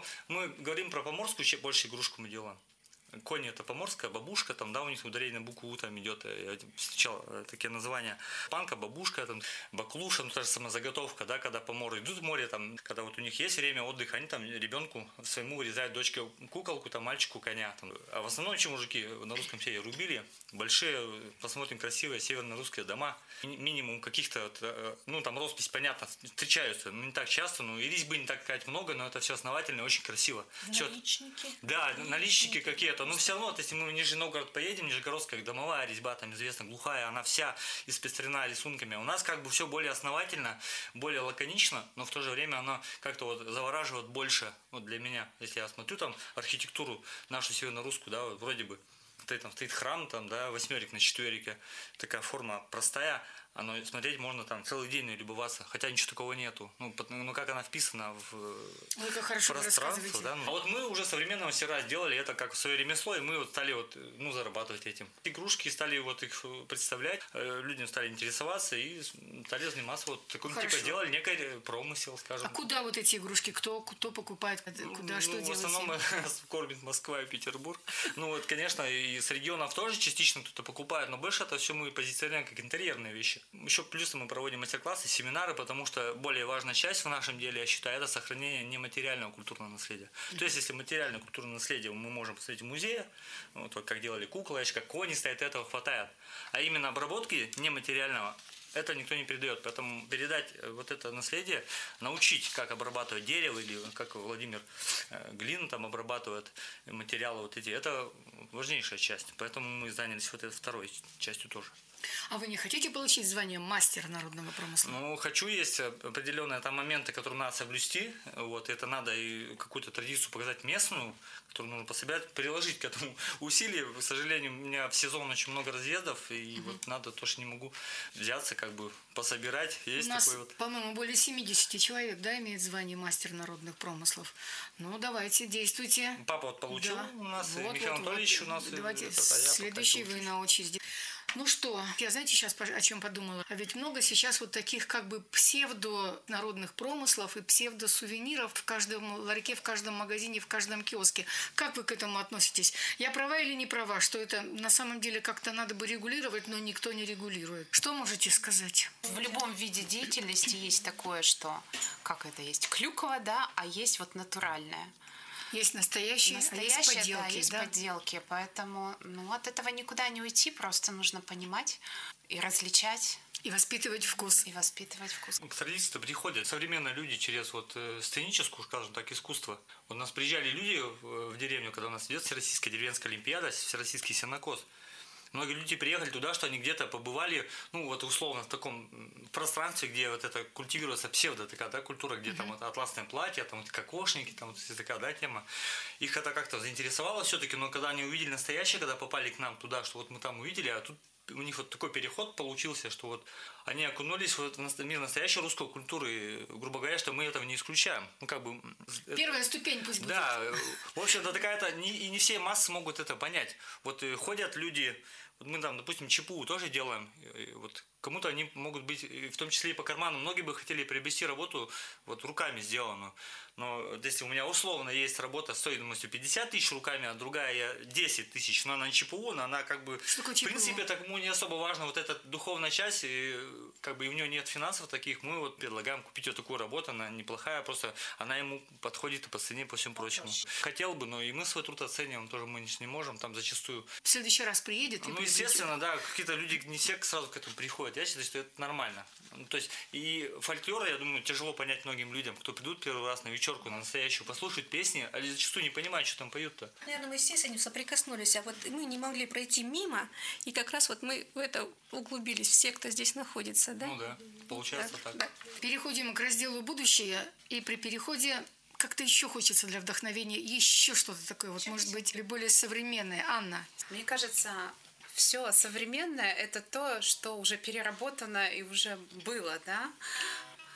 мы говорим про поморскую, больше игрушку мы делаем. Кони — это поморская, бабушка, там, да, у них ударение на букву У там идет, я встречал такие названия. Панка, бабушка, там, баклуша, ну, та же самая заготовка, да, когда поморы идут в море, там, когда вот у них есть время отдыха, они там ребенку своему вырезают дочке куколку, там, мальчику коня. Там. А в основном, чем мужики на русском севере рубили, большие, посмотрим, красивые северно-русские дома, минимум каких-то, ну, там, роспись, понятно, встречаются, ну, не так часто, ну, и резьбы не так сказать много, но это все основательно и очень красиво. Наличники. Да, наличники какие-то. Но все равно, если мы в Нижний Новгород поедем, Нижегородская домовая резьба, там известно, глухая, она вся испестрена рисунками. У нас как бы все более основательно, более лаконично, но в то же время она как-то вот завораживает больше, вот для меня. Если я смотрю там архитектуру нашу северно-русскую, да, вот вроде бы там стоит храм, там, да, восьмерик на четверике, такая форма простая, оно смотреть можно там целый день и любоваться, хотя ничего такого нету. Ну как она вписана в пространство, да? А вот мы уже современного мастера сделали это как свое ремесло, и мы вот стали вот, ну, зарабатывать этим. Игрушки стали вот их представлять, людям стали интересоваться и стали заниматься вот таким, типа делали некий промысел, скажем. А куда вот эти игрушки, кто покупает, куда, что делать? В основном кормит Москва и Петербург. Ну вот, конечно, и с регионов тоже частично кто-то покупает, но больше это все мы позиционируем как интерьерные вещи. Еще плюсом мы проводим мастер-классы, семинары, потому что более важная часть в нашем деле, я считаю, это сохранение нематериального культурного наследия. То есть, если материальное культурное наследие мы можем посмотреть в музее, вот как делали куклы, как кони стоят, этого хватает. А именно обработки нематериального, это никто не передает. Поэтому передать вот это наследие, научить, как обрабатывать дерево, или как Владимир глину там обрабатывает материалы вот эти, это важнейшая часть. Поэтому мы занялись вот этой второй частью тоже. А вы не хотите получить звание мастер народного промысла? Ну, хочу, есть определенные там моменты, которые надо соблюсти. Вот, это надо и какую-то традицию показать местную, которую нужно пособирать, приложить к этому усилия. К сожалению, у меня в сезон очень много разъездов, и вот надо тоже не могу взяться, как бы пособирать. Есть у нас, такой вот... по-моему, более 70 человек, да, имеет звание мастер народных промыслов. Ну, давайте, действуйте. Папа вот получил у нас, вот, Михаил Анатольевич у нас. Давайте, следующий вы на очереди. Ну что, я, знаете, сейчас о чем подумала? А ведь много сейчас вот таких как бы псевдонародных промыслов и псевдосувениров в каждом ларьке, в каждом магазине, в каждом киоске. Как вы к этому относитесь? Я права или не права, что это на самом деле как-то надо бы регулировать, но никто не регулирует? Что можете сказать? В любом виде деятельности есть такое, что, как это есть, клюква, да, а есть вот натуральное. Есть настоящие, а есть подделки. Да, есть подделки, поэтому от этого никуда не уйти, просто нужно понимать и различать. И воспитывать вкус. К традиции приходят современные люди через вот сценическую, скажем так, искусство. Вот у нас приезжали люди в деревню, когда у нас идет Всероссийская деревенская олимпиада, Всероссийский сенокос. Многие люди приехали туда, что они где-то побывали, ну вот условно в таком пространстве, где вот это культивируется такая, да, культура, где там вот атласное платье, там вот кокошники, там вот такая, да, тема. Их это как-то заинтересовало все-таки, но когда они увидели настоящее, когда попали к нам туда, что вот мы там увидели, а тут у них вот такой переход получился, что вот они окунулись в мир настоящей русской культуры, грубо говоря, что мы этого не исключаем. Ну, как бы... Первая ступень пусть будет. Да, в общем-то, такая-то... И не все массы могут это понять. Вот ходят люди... Вот мы там, допустим, ЧПУ тоже делаем. Вот кому-то они могут быть, в том числе и по карману. Многие бы хотели приобрести работу вот руками сделанную. Но если у меня условно есть работа с стоимостью 50 тысяч руками, а другая 10 тысяч, но она не ЧПУ, но она как бы... Что такое ЧПУ? В принципе, такому не особо важно вот эта духовная часть, и как бы и у нее нет финансов таких. Мы вот предлагаем купить вот такую работу, она неплохая, просто она ему подходит и по цене, по всему прочему. Хотел бы, но и мы свой труд оцениваем, тоже мы не можем, там зачастую... В следующий раз приедет и Ну, естественно, да, какие-то люди не все сразу к этому приходят. Я считаю, что это нормально. Ну, то есть, и фольклор, я думаю, тяжело понять многим людям, кто придут первый раз на вечерку, на настоящую, послушают песни, а зачастую не понимают, что там поют-то. Наверное, мы все с этим соприкоснулись, а вот мы не могли пройти мимо, и как раз вот мы в это углубились, все, кто здесь находится, да? Ну да, получается так. Да. Переходим к разделу «Будущее», и при переходе как-то еще хочется для вдохновения еще что-то такое, вот, может быть, или более современное. Анна. Мне кажется, все современное – это то, что уже переработано и уже было, да.